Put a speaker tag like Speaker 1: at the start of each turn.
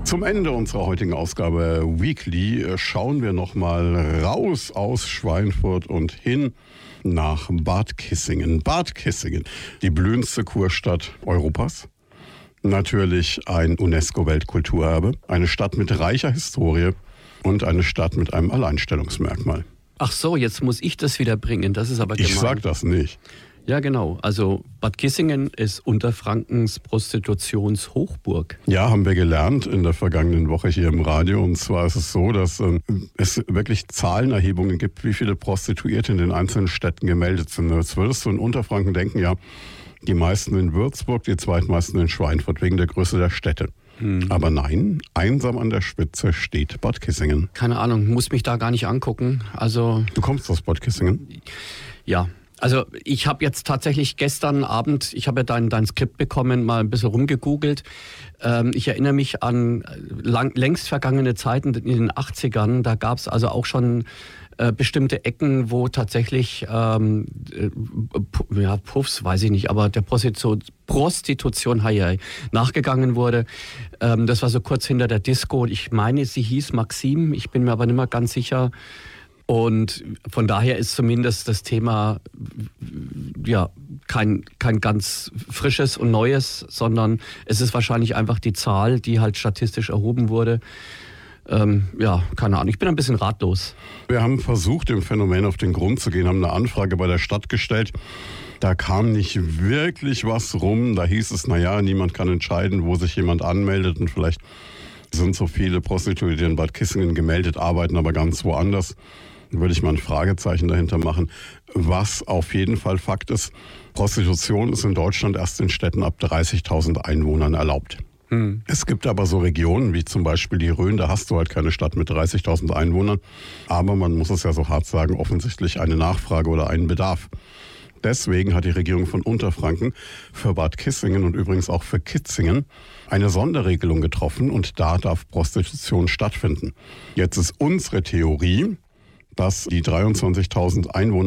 Speaker 1: Zum Ende unserer heutigen Ausgabe Weekly schauen wir nochmal raus aus Schweinfurt und hin nach Bad Kissingen. Bad Kissingen, die blühendste Kurstadt Europas. Natürlich ein UNESCO-Weltkulturerbe, eine Stadt mit reicher Historie und eine Stadt mit einem Alleinstellungsmerkmal.
Speaker 2: Ach so, jetzt muss ich das wieder bringen, das ist aber gemein.
Speaker 1: Ich sag das nicht.
Speaker 2: Ja, genau. Also Bad Kissingen ist Unterfrankens Prostitutionshochburg.
Speaker 1: Ja, haben wir gelernt in der vergangenen Woche hier im Radio. Und zwar ist es so, dass es wirklich Zahlenerhebungen gibt, wie viele Prostituierte in den einzelnen Städten gemeldet sind. Jetzt würdest du in Unterfranken denken, ja, die meisten in Würzburg, die zweitmeisten in Schweinfurt, wegen der Größe der Städte. Aber nein, einsam an der Spitze steht Bad Kissingen.
Speaker 2: Keine Ahnung, muss mich da gar nicht angucken. Also
Speaker 1: Du kommst aus Bad Kissingen?
Speaker 2: ja. Also ich habe jetzt tatsächlich gestern Abend, ich habe ja dein Skript bekommen, mal ein bisschen rumgegoogelt. Ich erinnere mich an längst vergangene Zeiten in den 80ern. Da gab es also auch schon bestimmte Ecken, wo tatsächlich, Puffs, weiß ich nicht, aber der Prostitution nachgegangen wurde. Das war so kurz hinter der Disco. Ich meine, sie hieß Maxim, ich bin mir aber nicht mehr ganz sicher. Und von daher ist zumindest das Thema ja kein ganz frisches und neues, sondern es ist wahrscheinlich einfach die Zahl, die halt statistisch erhoben wurde. Ja, keine Ahnung, ich bin ein bisschen ratlos.
Speaker 1: Wir haben versucht, dem Phänomen auf den Grund zu gehen, haben eine Anfrage bei der Stadt gestellt. Da kam nicht wirklich was rum. Da hieß es, naja, niemand kann entscheiden, wo sich jemand anmeldet. Und vielleicht sind so viele Prostituierte in Bad Kissingen gemeldet, arbeiten aber ganz woanders. Würde ich mal ein Fragezeichen dahinter machen. Was auf jeden Fall Fakt ist, Prostitution ist in Deutschland erst in Städten ab 30.000 Einwohnern erlaubt. Es gibt aber so Regionen wie zum Beispiel die Rhön, da hast du halt keine Stadt mit 30.000 Einwohnern. Aber man muss es ja so hart sagen, offensichtlich eine Nachfrage oder einen Bedarf. Deswegen hat die Regierung von Unterfranken für Bad Kissingen und übrigens auch für Kitzingen eine Sonderregelung getroffen und da darf Prostitution stattfinden. Jetzt ist unsere Theorie, dass die 23.000 Einwohner